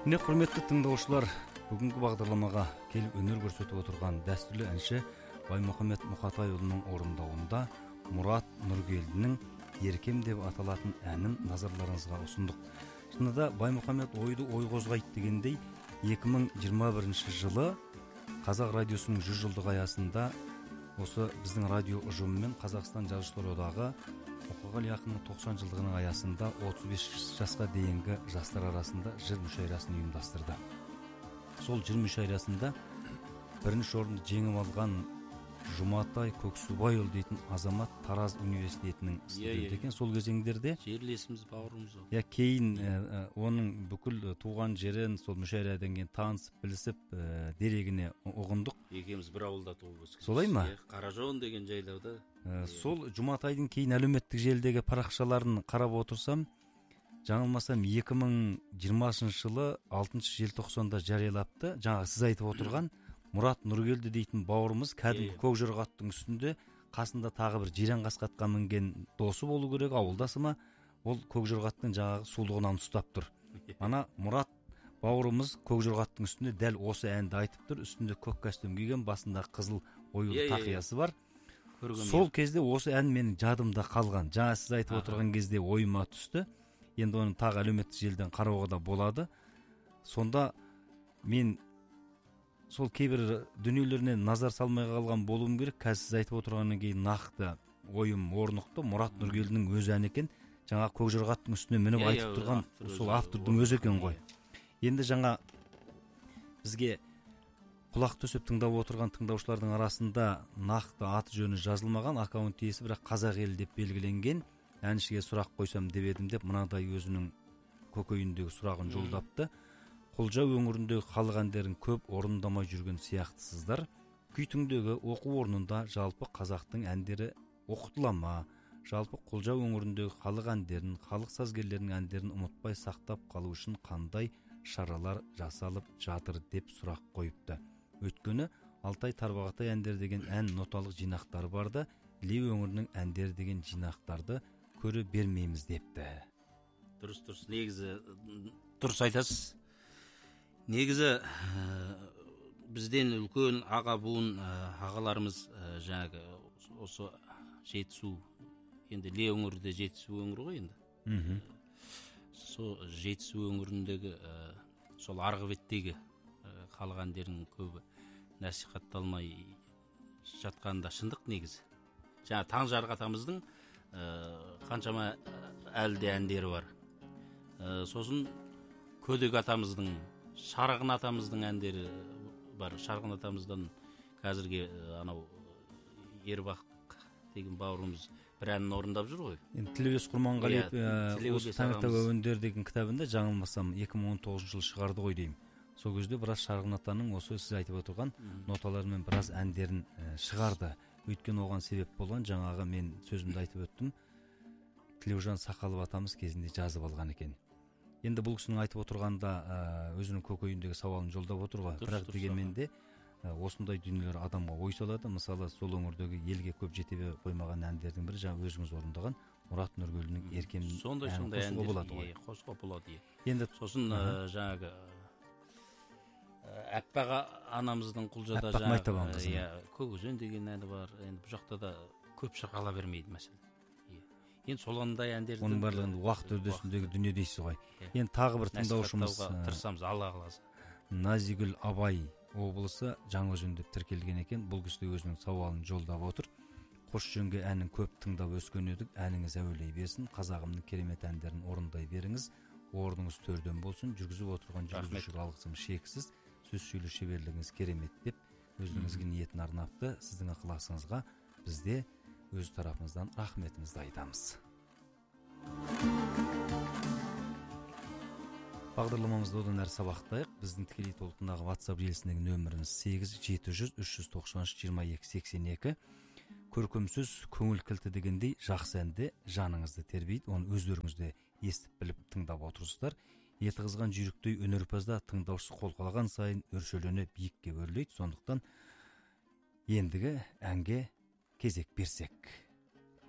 Міне құрметті тыңдаушылар, бүгінгі бағдарламаға келіп өнер көрсетіп отырған дәстүрлі әнші Баймұхамед Мұқатайұлының орындауында Мұрат Нұргелдінің Еркем деп аталатын әнін назарларыңызға ұсындық. Шынында Баймұхамед ойды ой қозғайды дегендей 2021 жылы Қазақ радиосының 100 жылдығы аясында осы біздің радио ұжымымен Қазақстан Жазушылар одағы Мұқағали ақынның 90 жылдығының аясында 35 жасқа дейінгі жастар арасында жыр мүшәйрасын ұйымдастырды. Сол жыр мүшәйрасында бірінші орынды жеңіп алған Жұматай Көксубайұлы дейтін азамат Тараз университетінің студенті екен. Сол кезеңдерде жерлесіміз, бауырымыз ол. Кейін оның бүкіл туған жерін сол мүшәйрадан кейін танысып, білісіп, дерегіне ұғындық. Екеуміз бір ауылда туып өскен. Солай ма? Қаражон деген жайлауда. Сол Жұматайдың кейін әлеуметтік желідегі парақшаларын қарап отырсам, жаңылмасам 2020 жылы 6 желтоқсанда жариялапты. Жаңағы сіз айтып отырған Мұрат Нұргелді дейтін бауырымыз кәдімгі көкжорғаттың үстінде қасында тағы бір жирен қасқатқа мінген досы болу керек, ауылдасы ма, ол көкжорғаттың жаңағы сұлулығынан ұстап тұр. Ана Мұрат бауырымыз көкжорғаттың үстінде дәл осы әнді айтып тұр, үстінде көк костюм киген, басында қызыл оюлы тақиясы бар. Сол кезде осы ән менің жадымда қалған. Жаңа сіз айтып отырған кезде ойыма түсті. Енді оны тағы әлеуметтік желіден қарауға да болады. Сонда мен сол кейбір дүниелерінен назар салмай қалған болуым керек. Қазір сіз айтып отырғаннан кейін нақты ойым орнықты. Мұрат Нұргелдінің өз әні екен. Жаңа көкжорғаттың үстіне мініп айтып тұрған сол автордың өзі екен ғой. Енді жаңа бізге құлақ төсеп тыңдап отырған тыңдаушылардың арасында нақты аты жөні жазылмаған, аккаунт иесі бірақ қазақ елі деп белгіленген әншіге сұрақ қойсам деп едім деп мынадай өзінің көкейіндегі сұрағын жолдапты. Құлжа өңіріндегі халық әндерін көп орындамай жүрген сияқтысыздар. Күйтіңдегі оқу орнында жалпы қазақтың әндері оқытыла ма? Жалпы Құлжа өңіріндегі халық әндерін, халық сазгерлерінің әндерін ұмытпай сақтап қалу үшін қандай шаралар жасалып жатыр деп сұрақ қойыпты. Өйткені Алтай Тарбағатай әндер деген ән ноталық жинақтары барда, Іле өңірінің әндері деген жинақтарды көре бермейміз депті. Дұрыс, негізі дұрыс айтасыз. Негізі бізден үлкен аға буын ағаларымыз жаңағы осы Жетісу, енді Іле өңірде Жетісу өңірі ғой енді. Сол Жетісу өңіріндегі сол арғы беттегі халық әндерінің көбі насихатталмай жатқанда шындық негізі. Жаңа Таңжарық атамыздың қаншама әлде әндері бар. Сосын Көдек атамыздың, Шарғын атамыздың әндері бар. Шарғын атамыздан қазірге анау Ербақ деген бауырымыз бір әнін орындап жүр ғой. Енді Тілеубек Құрманғалиев осы Таңатау әуендері деген кітабында жаңылмасам 2019 жылы шығарды ғой деймін. Сол кезде біраз Шарғын атаның осы сіз айтып отырған ноталарымен біраз әндерін шығарды. Өйткені оған себеп болған жаңағы мен сөзімді айтып өттім. Тілеужан Сақалов атамыз кезінде жазып алған екен. Енді бұл кісінің айтып отырғанда өзінің көкейіндегі сауалын жолдап отыр ғой. Бірақ дегенмен де осындай дүниелер адамға ой салады. Мысалы, сол өңірдегі елге көп жете қоймаған әндердің бірі жаңа өзіңіз орындаған Мұрат Нұргелдінің Еркем сондай әнін болады ғой. Қосуға болады. Енді сосын жаңағы Әппақ анамыздың Құлжада жаңағы Көкөзен деген әні бар. Енді бұл жақта да көп шырқала бермейді мәселен. Енді соландай әндерді оның барлығын уақыт үрдісіндегі дүние дейсіз ғой. Енді тағы бір тыңдаушымыз тырысамыз, Алла қаласа. Назигүл Абай облысы Жаңаөзен деп тіркелген екен. Бұл кісі өзінің сауалын жолдап отыр. Қош жөнге әнін көп тыңдап өскен едік. Әніңіз әуелей берсін. Қазағымның керемет әндерін орындай беріңіз. Орныңыз төрден болсын. Жүргізіп отырған жүргізушіге алғысым шексіз. Сөз сөйлеу шеберлігіңіз керемет деп өзіңізге ниетін арнапты. Сіздің ықыласыңызға бізде өз тарапымыздан рахметімізді айтамыз. Бағдарламамызды одан әрі сабақтайық. Біздің тікелей толқындағы WhatsApp желісіндегі нөміріміз 8-700-393-2282. Көркемсөз көңіл кілті дегендей жақсы әнде жаныңызды тербейді. Оны өздеріңізде естіп біліп тыңдап отырсыздар. Еті қызған жүйріктей өнерпазда тыңдаушы қолқалаған сайын өршелене биікке өрлейді. Сондықтан ендігі әнге кезек берсек.